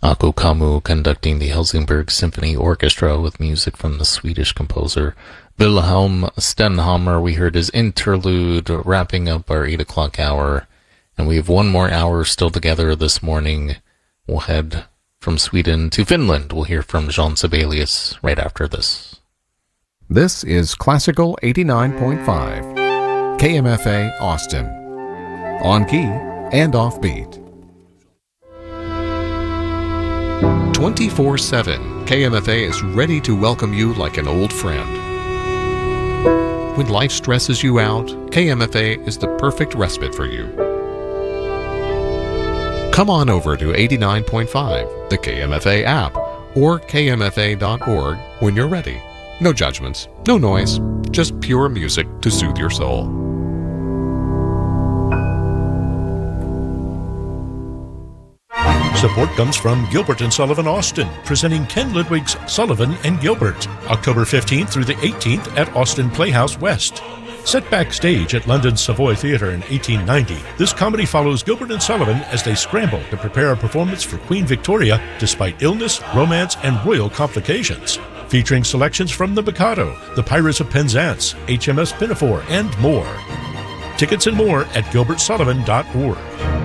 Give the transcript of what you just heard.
Akko Kammu conducting the Helsingborg Symphony Orchestra with music from the Swedish composer Wilhelm Stenhammar. We heard his interlude, wrapping up our 8 o'clock hour. And we have one more hour still together this morning. We'll head from Sweden to Finland. We'll hear from Jean Sibelius right after this. This is Classical 89.5, KMFA Austin. On key and offbeat. 24/7, KMFA is ready to welcome you like an old friend. When life stresses you out, KMFA is the perfect respite for you. Come on over to 89.5, the KMFA app, or kmfa.org when you're ready. No judgments, no noise, just pure music to soothe your soul. Support comes from Gilbert & Sullivan Austin, presenting Ken Ludwig's Sullivan & Gilbert, October 15th through the 18th at Austin Playhouse West. Set backstage at London's Savoy Theatre in 1890, this comedy follows Gilbert & Sullivan as they scramble to prepare a performance for Queen Victoria despite illness, romance, and royal complications. Featuring selections from The Mikado, The Pirates of Penzance, HMS Pinafore, and more. Tickets and more at gilbertsullivan.org.